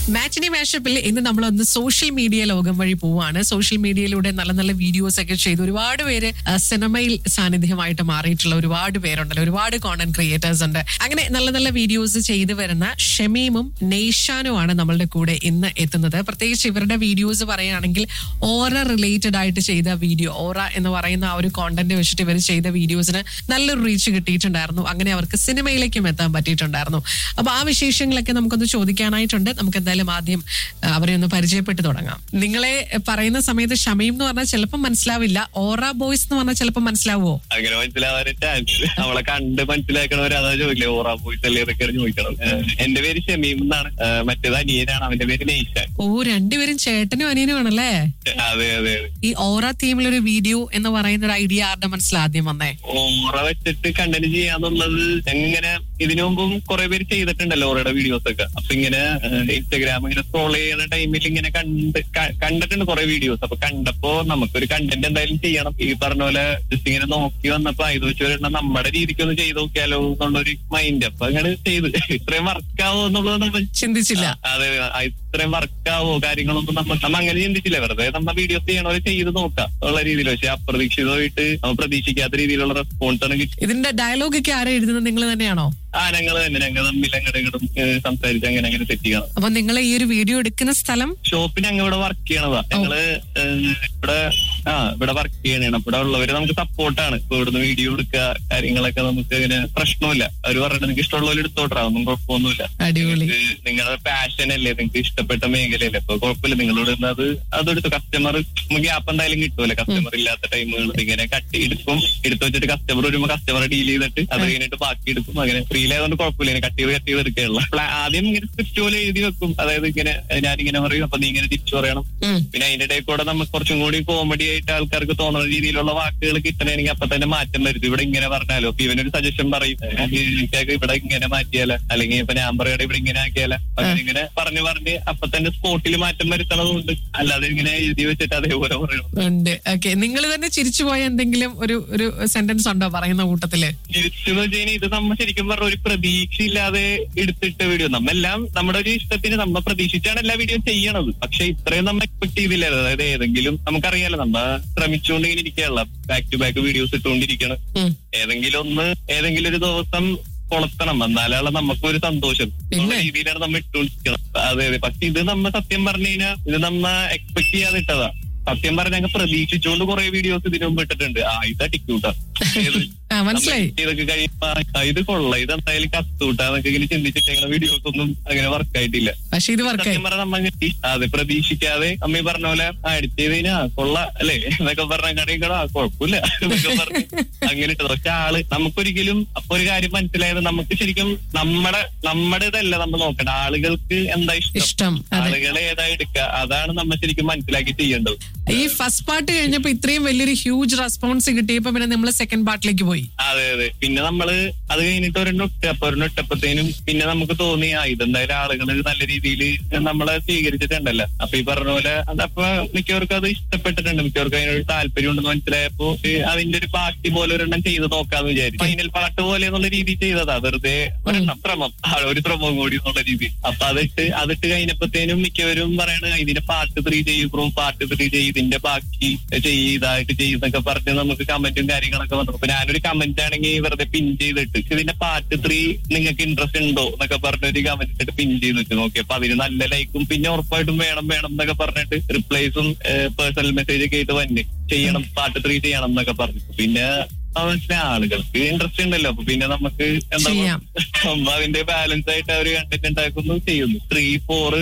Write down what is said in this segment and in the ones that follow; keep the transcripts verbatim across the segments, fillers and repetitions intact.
മാറ്റിനി മാഷപ്പിൽ ഇന്ന് നമ്മളൊന്ന് social media ലോകം വഴി പോവാണ്. സോഷ്യൽ മീഡിയയിലൂടെ നല്ല നല്ല വീഡിയോസ് ഒക്കെ ചെയ്ത് ഒരുപാട് പേര് ആ, സിനിമയിൽ സാന്നിധ്യമായിട്ട് മാറിയിട്ടുള്ള ഒരുപാട് പേരുണ്ടല്ലോ, ഒരുപാട് കോണ്ടന്റ് ക്രിയേറ്റേഴ്സ് ഉണ്ട്. അങ്ങനെ നല്ല നല്ല വീഡിയോസ് ചെയ്തു വരുന്ന ഷമീമും നെയ്ഷാനുമാണ് നമ്മളുടെ കൂടെ ഇന്ന് എത്തുന്നത്. പ്രത്യേകിച്ച് ഇവരുടെ വീഡിയോസ് പറയുകയാണെങ്കിൽ ഓറ റിലേറ്റഡ് ആയിട്ട് ചെയ്ത വീഡിയോ, ഓറ എന്ന് പറയുന്ന ആ ഒരു കോണ്ടന്റ് വെച്ചിട്ട് ഇവർ ചെയ്ത വീഡിയോസിന് നല്ലൊരു റീച്ച് കിട്ടിയിട്ടുണ്ടായിരുന്നു. അങ്ങനെ അവർക്ക് സിനിമയിലേക്കും എത്താൻ പറ്റിയിട്ടുണ്ടായിരുന്നു. അപ്പൊ ആ വിശേഷങ്ങളൊക്കെ നമുക്കൊന്ന് ചോദിക്കാനായിട്ടുണ്ട്. നമുക്ക് എന്തായാലും ആദ്യം ആ, അവരെ ഒന്ന് പരിചയപ്പെട്ട് തുടങ്ങാം. നിങ്ങളെ പറയുന്ന സമയത്ത് ഷമീം എന്ന് പറഞ്ഞാൽ ചിലപ്പോൾ മനസ്സിലാവില്ല, ഓറ ബോയ്സ് എന്ന് പറഞ്ഞാൽ ചിലപ്പോൾ മനസ്സിലാവോ? അങ്ങനെ മനസ്സിലാവാൻ ചാൻസ് അവളെ കണ്ട് മനസ്സിലാക്കണവർ അതാ ചോദിക്കില്ലേ, ഓറാ ബോയ്സ് അല്ലേ എന്നൊക്കെയാണ് ചോദിക്കണം. ഏഹ് എന്റെ പേര് ഷമീം എന്നാണ്. ഏഹ് മറ്റേത് അനിയനാണ്, അവന്റെ പേര് നെയ്ഷാൻ. ഓ, രണ്ടുപേരും ചേട്ടനും അനിയനും ആണല്ലേ? അതെ അതെ അതെ. ഈ ഓറ തീമിലൊരു വീഡിയോ എന്ന് പറയുന്ന ഒരു ഐഡിയ ആരുടെ മനസ്സിൽ ആദ്യം വന്നേ? ഓറ വെച്ചിട്ട് കണ്ടന്റ് ചെയ്യാന്നുള്ളത് ഇങ്ങനെ ഇതിനു മുമ്പും കുറെ പേര് ചെയ്തിട്ടുണ്ടല്ലോ ഓറയുടെ വീഡിയോസ് ഒക്കെ. അപ്പൊ ഇങ്ങനെ ഇൻസ്റ്റാഗ്രാം ഇങ്ങനെ സ്ക്രോൾ ചെയ്യുന്ന ടൈമിൽ ഇങ്ങനെ കണ്ട് ക- കണ്ടിട്ടുണ്ട് കുറെ വീഡിയോസ്. അപ്പൊ കണ്ടപ്പോ നമുക്കൊരു കണ്ടന്റ് എന്തായാലും ചെയ്യണം. ഈ പറഞ്ഞ പോലെ ജസ്റ്റ് ഇങ്ങനെ നോക്കി വന്നപ്പോ ഇത് വെച്ച് വരണം നമ്മുടെ രീതിക്ക് ഒന്ന് ചെയ്ത് നോക്കിയാലോ എന്നുള്ളൊരു മൈൻഡ്. അപ്പൊ അങ്ങനെ ചെയ്ത് ഇത്രയും വർക്കാവോ എന്നുള്ളത് നമ്മൾ ചിന്തിച്ചില്ല. അതെ, ഇത്രയും വർക്കാവോ കാര്യങ്ങളൊന്നും നമ്മൾ നമ്മ അങ്ങനെ ചിന്തിച്ചില്ല. വെറുതെ നമ്മ വീഡിയോസ് ചെയ്യണവരെ ചെയ്ത് നോക്കാം ഉള്ള രീതിയിൽ. പക്ഷെ അപ്രതീക്ഷിതമായിട്ട് നമ്മൾ പ്രതീക്ഷിക്കാത്ത രീതിയിലുള്ള റെസ്പോൺസ് ആണ് കിട്ടി. ഇതിന്റെ ഡയലോഗ് ഒക്കെ ആരാ എഴുതുന്നത്, നിങ്ങൾ തന്നെയാണോ? ആ ഞങ്ങൾ തന്നെ ഞങ്ങൾ തമ്മിൽ അങ്ങോട്ടും ഇങ്ങോട്ടും ഏഹ് സംസാരിച്ച് അങ്ങനെ അങ്ങനെ സെറ്റ് ചെയ്യണം. അപ്പൊ നിങ്ങൾ ഈ ഒരു വീഡിയോ എടുക്കുന്ന സ്ഥലം? ഷോപ്പിൽ ഞങ്ങൾ ഇവിടെ വർക്ക് ചെയ്യണതാ. ഞങ്ങള് ഏഹ് ഇവിടെ ആ ഇവിടെ വർക്ക് ചെയ്യണതാണ്. അപ്പൊ ഇവിടെ ഉള്ളവര് നമുക്ക് സപ്പോർട്ടാണ്. ഇപ്പൊ ഇവിടുന്ന് വീഡിയോ എടുക്കുക കാര്യങ്ങളൊക്കെ നമുക്ക് അങ്ങനെ പ്രശ്നമില്ല. അവര് പറഞ്ഞിട്ട് നിങ്ങൾക്ക് ഇഷ്ടമുള്ളവർ എടുത്തോട്ടാ, ഒന്നും കുഴപ്പമൊന്നുമില്ല. അടിപൊളി. നിങ്ങൾക്ക് നിങ്ങളുടെ പാഷൻ അല്ലേ, നിങ്ങൾക്ക് ഇഷ്ടപ്പെട്ട മേഖലയല്ലേ, അപ്പൊ കുഴപ്പമില്ല. നിങ്ങളോട് അത് അതെടുത്തു. കസ്റ്റമർ നമുക്ക് ഗ്യാപ്പ് എന്തായാലും കിട്ടുമല്ലോ. കസ്റ്റമർ ഇല്ലാത്ത ടൈമുകൾ ഇങ്ങനെ കട്ട് എടുക്കും, എടുത്തു വെച്ചിട്ട് കസ്റ്റമർ വരുമ്പോ കസ്റ്റമറെ ഡീൽ ചെയ്തിട്ട് അത് കഴിഞ്ഞിട്ട് ബാക്കി എടുക്കും. അങ്ങനെ ഫ്രീലായതുകൊണ്ട് കുഴപ്പമില്ല. കട്ട് ചെയ്ത് കട്ട് ചെയ്ത് എടുക്കുകയുള്ള ആദ്യം ഇങ്ങനെ സ്ക്രിപ്റ്റ് പോലെ എഴുതി വെക്കും. അതായത് ഇങ്ങനെ ഞാനിങ്ങനെ പറയും, അപ്പൊ നീ ഇങ്ങനെ തിരിച്ചു പറയണം. ഉം. പിന്നെ അതിന്റെ ഇടയിൽ കൂടെ നമുക്ക് കുറച്ചും കൂടി കോമഡി ആയിട്ട് ആൾക്കാർക്ക് തോന്നുന്ന രീതിയിലുള്ള വാക്കുകൾ കിട്ടണമെങ്കിൽ അപ്പൊ തന്നെ മാറ്റം വരുത്തും. ഇവിടെ ഇങ്ങനെ പറഞ്ഞാലോ, ഇപ്പൊ ഇവനൊരു സജഷൻ പറയും, എനിക്കൊക്കെ ഇവിടെ ഇങ്ങനെ മാറ്റിയാല, അല്ലെങ്കിൽ ഇപ്പൊ ഞാൻ പറയട്ടെ ഇവിടെ ഇങ്ങനെ ആക്കിയാല, അങ്ങനെ ഇങ്ങനെ പറഞ്ഞു പറഞ്ഞ് അപ്പൊ തന്നെ സ്പോട്ടിൽ മാറ്റം വരുത്തണതുകൊണ്ട്. അല്ലാതെ ഇങ്ങനെ എഴുതി വെച്ചിട്ട് അതേപോലെ പറയണം. ഉണ്ട്. ഓക്കെ, നിങ്ങൾ തന്നെ ചിരിച്ചു പോയ എന്തെങ്കിലും ഒരു ഒരു സെന്റൻസ് ഉണ്ടോ പറയുന്ന കൂട്ടത്തില്? തിരിച്ചെന്ന് വെച്ച് കഴിഞ്ഞാൽ ഇത് നമ്മ ശരിക്കും പറഞ്ഞ ഒരു പ്രതീക്ഷയില്ലാതെ എടുത്തിട്ട വീഡിയോ. നമ്മെല്ലാം നമ്മുടെ ഒരു ഇഷ്ടത്തിന് നമ്മ പ്രതീക്ഷിച്ചാണ് എല്ലാ വീഡിയോ ചെയ്യണത്. പക്ഷെ ഇത്രയും നമ്മ എക്സ്പെക്ട് ചെയ്തില്ല. അതായത് ഏതെങ്കിലും നമുക്കറിയാലോ, നമ്മ ശ്രമിച്ചുകൊണ്ട് ഇങ്ങനെ ഇരിക്കുകയല്ല, ബാക്ക് ടു ബാക്ക് വീഡിയോസ് ഇട്ടുകൊണ്ടിരിക്കണം. ഉം. ഏതെങ്കിലും ഒന്ന് ഏതെങ്കിലും ഒരു ദിവസം കൊളത്തണം, എന്നാലാണ് നമുക്കൊരു സന്തോഷം എന്നുള്ള രീതിയിലാണ് നമ്മ ഇട്ടുകൊണ്ടിരിക്കണം. അതെ അതെ. പക്ഷെ ഇത് നമ്മ സത്യം പറഞ്ഞു കഴിഞ്ഞാൽ ഇത് നമ്മ എക്സ്പെക്ട് ചെയ്യാതെ ഇട്ടതാ. സത്യം പറഞ്ഞ ഞങ്ങൾ പ്രതീക്ഷിച്ചുകൊണ്ട് കുറെ വീഡിയോസ് ഇതിനു മുമ്പ് ഇട്ടിട്ടുണ്ട്. ആ ഇത് അടിക്കൂട്ടാ, ആ, മനസ്സിലായി. ഇതൊക്കെ കഴിയുമ്പോ ആ, ഇത് കൊള്ള, ഇത് എന്തായാലും കത്തൂട്ടാന്നൊക്കെ ഇങ്ങനെ ചിന്തിച്ചിട്ട് ഞങ്ങളുടെ വീഡിയോസ് ഒന്നും അങ്ങനെ വർക്കായിട്ടില്ല. പക്ഷെ ഇത് വർക്കായി. സത്യം പറഞ്ഞ നമ്മ അങ്ങനെ അതെ പ്രതീക്ഷിക്കാതെ അമ്മ പറഞ്ഞ പോലെ ആ എഡിറ്റ് ചെയ്ത് കഴിഞ്ഞാ കൊള്ള അല്ലേ എന്നൊക്കെ പറഞ്ഞ കടയിക്കട കുഴപ്പമില്ല എന്നൊക്കെ പറഞ്ഞ് അങ്ങനെ ഇട്ടത്. പക്ഷെ ആള് നമുക്കൊരിക്കലും അപ്പൊ ഒരു കാര്യം മനസ്സിലായത്, നമുക്ക് ശരിക്കും നമ്മുടെ നമ്മുടെ ഇതല്ല നമ്മൾ നോക്കണ്ട, ആളുകൾക്ക് എന്താ ഇഷ്ടം, ഇഷ്ടം. അതെ. ആളുകളെ ഏതാ എടുക്കുക, അതാണ് നമ്മൾ ശരിക്കും മനസ്സിലാക്കി ചെയ്യേണ്ടത്. ഈ ഫസ്റ്റ് പാർട്ട് കഴിഞ്ഞപ്പോ ഇത്രയും വലിയൊരു ഹ്യൂജ് റെസ്പോൺസ് കിട്ടിയപ്പോ പിന്നെ നമ്മള് സെക്കൻഡ് പാർട്ടിലേക്ക് പോയി. അതെ അതെ. പിന്നെ നമ്മള് അത് കഴിഞ്ഞിട്ട് ഒരെണ്ണം ഇട്ട്, അപ്പൊ ഒരെണ്ണം ഇട്ടപ്പോഴത്തേനും പിന്നെ നമുക്ക് തോന്നി ആ ഇതെന്തായാലും ആളുകൾ നല്ല രീതിയിൽ നമ്മളെ സ്വീകരിച്ചിട്ടുണ്ടല്ലോ. അപ്പൊ ഈ പറഞ്ഞ പോലെ അതപ്പൊ മിക്കവർക്കും അത് ഇഷ്ടപ്പെട്ടിട്ടുണ്ട്, മിക്കവർക്കും അതിനൊരു താല്പര്യം ഉണ്ടെന്ന് മനസ്സിലായപ്പോ ഏ, അതിന്റെ ഒരു പാർട്ടി പോലെ ഒരെണ്ണം ചെയ്ത് നോക്കാന്ന് വിചാരിച്ചു. ഫൈനൽ പാർട്ട് പോലെ എന്നുള്ള രീതിയിൽ ചെയ്തതാ. വെറുതെ ഒരെണ്ണം ശ്രമം, ആ, ഒരു ശ്രമം കൂടി എന്നുള്ള രീതി. അപ്പൊ അതിട്ട് അതിട്ട് കഴിഞ്ഞപ്പോഴത്തേനും മിക്കവരും പറയണ ഇതിന്റെ പാർട്ട് ത്രീ ചെയ്യും, പാർട്ട് ത്രീ ചെയ്യും, ഇതിന്റെ ബാക്കി ചെയ്യ്, ഇതായിട്ട് ചെയ്യുന്നൊക്കെ പറഞ്ഞ് നമുക്ക് കമന്റും കാര്യങ്ങളൊക്കെ വന്നു. അപ്പൊ ഞാനൊരു കമന്റ് ആണെങ്കിൽ വെറുതെ പിൻ ചെയ്തിട്ട് ഇതിന്റെ പാർട്ട് ത്രീ നിങ്ങൾക്ക് ഇൻട്രസ്റ്റ് ഉണ്ടോ എന്നൊക്കെ പറഞ്ഞൊരു കമന്റ് ഇട്ടിട്ട് പിൻ ചെയ്ത് വെച്ച് നോക്കി. അപ്പൊ അതിന് നല്ല ലൈക്കും പിന്നെ ഉറപ്പായിട്ടും വേണം വേണം എന്നൊക്കെ പറഞ്ഞിട്ട് റിപ്ലൈസും പേഴ്സണൽ മെസ്സേജ് ഒക്കെ ആയിട്ട് വന്നെ ചെയ്യണം, പാർട്ട് ത്രീ ചെയ്യണം എന്നൊക്കെ പറഞ്ഞു. പിന്നെ മനസ്സിലായ ആളുകൾക്ക് ഇൻട്രസ്റ്റ് ഉണ്ടല്ലോ. അപ്പൊ പിന്നെ നമുക്ക് എന്താ ചെയ്യാം. നമ്മ അതിന്റെ ബാലൻസ് ആയിട്ട് അവര് കണ്ടന്റ് ഉണ്ടാക്കുന്നു, ചെയ്യുന്നു. ത്രീ ഫോറ്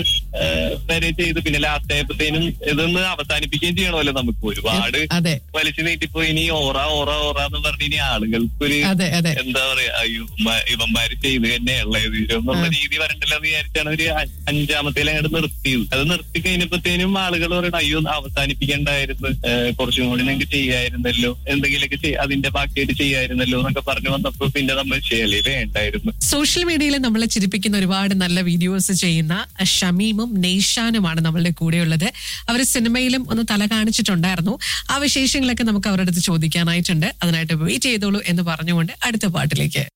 വരെ ചെയ്ത് പിന്നെ ലാസ്റ്റ് ആയപ്പോഴത്തേനും ഇതൊന്ന് അവസാനിപ്പിക്കുകയും ചെയ്യണമല്ലോ. നമുക്ക് ഒരുപാട് അതെ വലിച്ചു നീട്ടിപ്പോയി ഇനി ഓറ ഓറ ഓറ എന്ന് പറഞ്ഞ് ഇനി ആളുകൾക്കൊരു അതെ അതെ. എന്താ പറയാ, അയ്യോ ഇവന്മാ- ഇവന്മാര് ചെയ്ത് തന്നെയുള്ള എന്നുള്ള രീതി വരണ്ടല്ലോ എന്ന് വിചാരിച്ചാണ് ഒരു അ- അഞ്ചാമത്തേലും അങ്ങോട്ട് നിർത്തിയത്. അത് നിർത്തി കഴിഞ്ഞപ്പോഴത്തേനും ആളുകൾ പറയണം അയ്യോ അവസാനിപ്പിക്കണ്ടായിരുന്നു, ഏഹ് കുറച്ചും കൂടി നിങ്ങൾക്ക് ചെയ്യായിരുന്നല്ലോ, എന്തെങ്കിലുമൊക്കെ ചെയ്യ- അതിന്റെ ബാക്കിയായിട്ട് ചെയ്യായിരുന്നല്ലോ എന്നൊക്കെ പറഞ്ഞു വന്നപ്പോ പിന്നെ നമ്മൾ ചെയ്യലേ വേണ്ടായിരുന്നു. സോഷ്യൽ മീഡിയയിൽ നമ്മളെ ചിരിപ്പിക്കുന്ന ഒരുപാട് നല്ല വീഡിയോസ് ചെയ്യുന്ന ഷമീമും നെയ്ഷാനുമാണ് നമ്മളുടെ കൂടെയുള്ളത്. അവർ സിനിമയിലും ഒന്ന് തല കാണിച്ചിട്ടുണ്ടായിരുന്നു. ആ വിശേഷങ്ങളൊക്കെ നമുക്ക് അവരുടെ അടുത്ത് ചോദിക്കാനായിട്ടുണ്ട്. അതിനായിട്ട് വെയിറ്റ് ചെയ്തോളൂ എന്ന് പറഞ്ഞുകൊണ്ട് അടുത്ത പാട്ടിലേക്ക്.